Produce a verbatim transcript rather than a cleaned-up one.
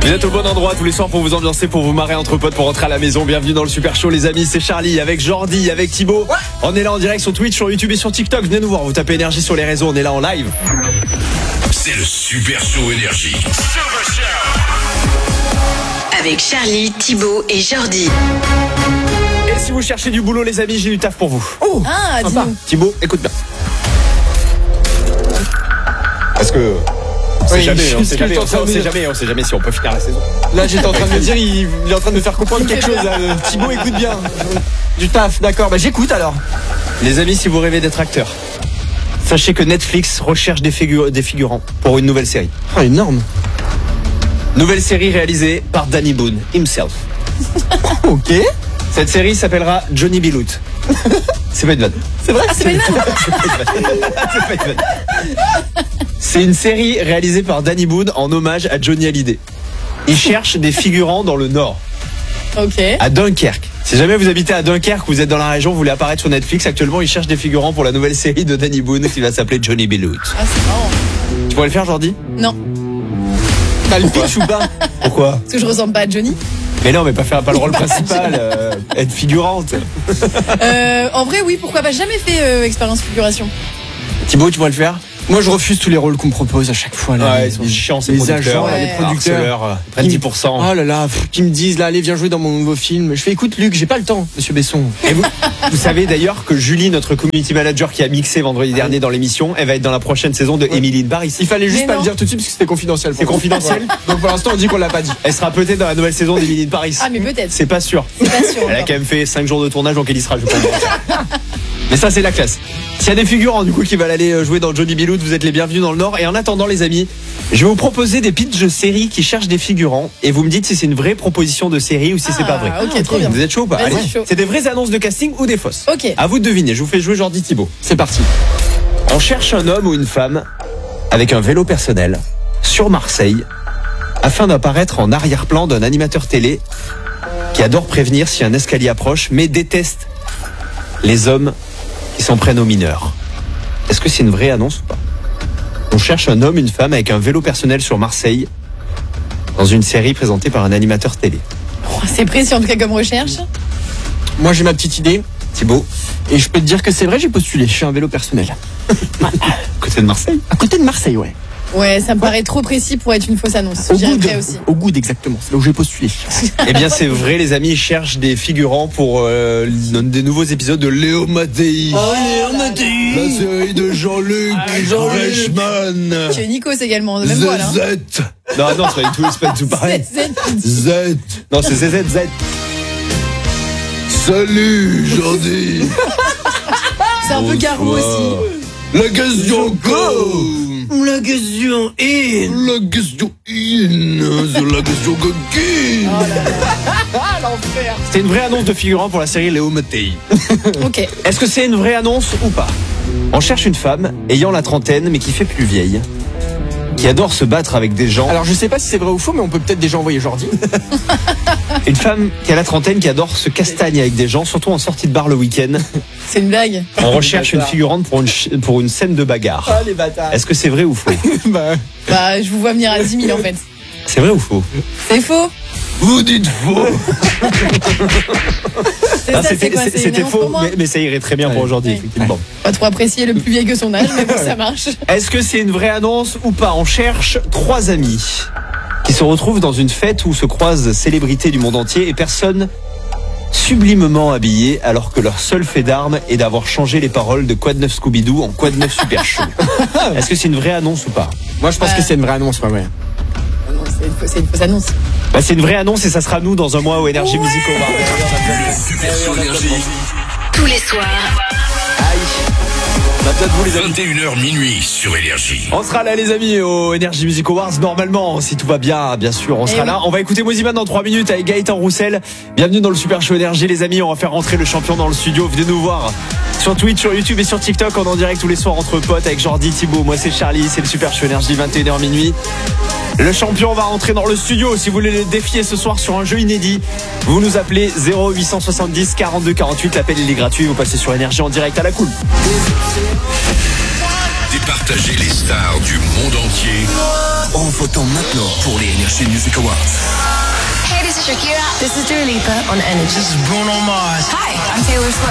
Vous êtes au bon endroit tous les soirs pour vous ambiancer, pour vous marrer entre potes, pour rentrer à la maison. Bienvenue dans le Super Show les amis, c'est Charlie avec Jordi, avec Thibaut. Ouais. On est là en direct sur Twitch, sur YouTube et sur TikTok. Venez nous voir, vous tapez énergie sur les réseaux, on est là en live. C'est le Super Show énergie. Super Show avec Charlie, Thibaut et Jordi. Et si vous cherchez du boulot les amis, j'ai du taf pour vous. Oh, ah, dis-nous. Thibaut, écoute bien. Parce que on sait oui, jamais, on sait jamais, on sait, on sait dire. jamais, on sait jamais si on peut finir la saison. Là, j'étais en train de me dire, il, il est en train de me faire comprendre quelque chose. Là. Thibaut, écoute bien. Du taf, d'accord. Bah, j'écoute alors. Les amis, si vous rêvez d'être acteur, sachez que Netflix recherche des, figu- des figurants pour une nouvelle série. Oh, énorme. Nouvelle série réalisée par Danny Boone himself. Ok. Cette série s'appellera Johnny B. Loot. C'est pas une vanne. C'est vrai. Ah, c'est pas une vanne. C'est pas une vanne. C'est une série réalisée par Danny Boone en hommage à Johnny Hallyday. Il cherche des figurants dans le Nord, Ok. à Dunkerque. Si jamais vous habitez à Dunkerque, vous êtes dans la région, vous voulez apparaître sur Netflix, actuellement ils cherchent des figurants pour la nouvelle série de Danny Boone qui va s'appeler Johnny B. Loot. Ah, c'est marrant. Tu pourrais le faire, Jordi? Non, T'as le pitch ou pas? Pourquoi? parce que je ressemble pas à Johnny. Mais non, mais pas faire pas le rôle principal, euh, être figurante. Euh, en vrai, oui, pourquoi pas. Jamais fait euh, expérience figuration. Thibaut, tu pourrais le faire? Moi, je refuse tous les rôles qu'on me propose à chaque fois. Là. Ouais, ils sont les, chiants, ces les producteurs. agents, là, Ouais. les producteurs. Harceleurs, ils prennent dix pour cent. Oh là là, pff, qui me disent là, allez, viens jouer dans mon nouveau film. Je fais, écoute, Luc, j'ai pas le temps, Monsieur Besson. Et vous, vous savez d'ailleurs que Julie, notre community manager qui a mixé vendredi dernier dans l'émission, elle va être dans la prochaine saison de Emily in Paris. Il fallait juste Mais pas non. le dire tout de suite parce que c'était confidentiel. C'est confidentiel. Ouais. Donc pour l'instant, on dit qu'on l'a pas dit. Elle sera peut-être dans la nouvelle saison d'Emily in Paris. Ah, mais peut-être. C'est pas sûr. C'est pas sûr. Elle a encore. quand même fait cinq jours de tournage, donc elle y sera, je pense. Mais ça, c'est la classe. S'il y a des figurants du coup qui veulent aller jouer dans Johnny B. Loot, vous êtes les bienvenus dans le Nord. Et en attendant, les amis, je vais vous proposer des pitchs de séries qui cherchent des figurants. Et vous me dites si c'est une vraie proposition de série ou si c'est pas vrai. Ah, ok, trop bien. Vous êtes chaud ou pas? Vas-y, Allez. chaud. C'est des vraies annonces de casting ou des fausses? Ok. À vous de deviner. Je vous fais jouer Jordi, Thibaut. C'est parti. On cherche un homme ou une femme avec un vélo personnel sur Marseille afin d'apparaître en arrière-plan d'un animateur télé qui adore prévenir si un escalier approche mais déteste les hommes qui s'en prennent aux mineurs. Est-ce que c'est une vraie annonce ou pas? On cherche un homme, une femme avec un vélo personnel sur Marseille dans une série présentée par un animateur télé. Oh, c'est précis en tout cas comme recherche. Moi, j'ai ma petite idée. Thibaut, Et je peux te dire que c'est vrai, j'ai postulé. Je suis un vélo personnel. côté de Marseille. À côté de Marseille, ouais. Ouais, ça me paraît trop précis pour être une fausse annonce. Au Je dirais Goud, vrai aussi. au Goud, exactement. C'est là où j'ai postulé. Eh bien c'est vrai les amis, ils cherchent des figurants pour euh, des nouveaux épisodes de Léo Mattei. La série de Jean-Luc Reichmann. Tu es Nikos également, de même voix là. hein. Z Z. Non, non, c'est pas du tout, c'est pas du tout pareil. C'est- c'est- Z. Non, c'est Z Z Z. Salut, Jordi. C'est un peu Garou aussi. La question go. La question est... La question in. C'est la question coquine. C'était une vraie annonce de figurant pour la série Léo Mattei. Ok. Est-ce que c'est une vraie annonce ou pas? On cherche une femme ayant la trentaine mais qui fait plus vieille, qui adore se battre avec des gens. Alors, je sais pas si c'est vrai ou faux, mais on peut peut-être déjà envoyer Jordi. Une femme qui a la trentaine qui adore se castagner avec des gens, surtout en sortie de bar le week-end. C'est une blague. On recherche une figurante pour une, ch- pour une scène de bagarre. Ah, les bâtards. Est-ce que c'est vrai ou faux? Bah, Bah, je vous vois venir à dix mille en fait. C'est vrai ou faux? C'est faux. Vous dites faux. C'est Ah, ça, c'était c'est quoi? c'est- C'est une c'était annonce faux, pour moi. mais, mais ça irait très bien pour Ouais. aujourd'hui, Ouais. effectivement. Pas trop apprécier le plus vieil que son âge, mais bon, ça marche. Est-ce que c'est une vraie annonce ou pas? On cherche trois amis qui se retrouvent dans une fête où se croisent célébrités du monde entier et personne sublimement habillé alors que leur seul fait d'armes est d'avoir changé les paroles de Quad neuf Scooby-Doo en Quad neuf Super Show. Est-ce que c'est une vraie annonce ou pas? moi, je pense Ouais. que c'est une vraie annonce, ouais, ouais. Non, c'est une, fausse- c'est une fausse annonce. Bah, c'est une vraie annonce et ça sera nous dans un mois au Energy Music Award. Super Show énergie. Tous les soirs. Bah, peut-être vous les amis. vingt et une heures minuit sur énergie. On sera là les amis au Energy Music Awards normalement si tout va bien bien sûr on Eh sera oui. là. On va écouter Moziman dans trois minutes avec Gaëtan Roussel. Bienvenue dans le Super Show Énergie les amis, on va faire rentrer le champion dans le studio. Venez nous voir sur Twitch, sur YouTube et sur TikTok. On est en direct tous les soirs entre potes avec Jordi, Thibaut, moi c'est Charlie, c'est le Super Show Énergie vingt et une heures minuit. Le champion va rentrer dans le studio. Si vous voulez le défier ce soir sur un jeu inédit, vous nous appelez zéro huit cent soixante-dix quarante-deux quarante-huit. L'appel il est gratuit, vous passez sur Énergie en direct à la cool. Des parties partager les stars du monde entier en votant maintenant pour les Energy Music Awards. Hey, this is Shakira. This is Dua Lipa on Energy. This is Bruno Mars. Hi, I'm Taylor Swift.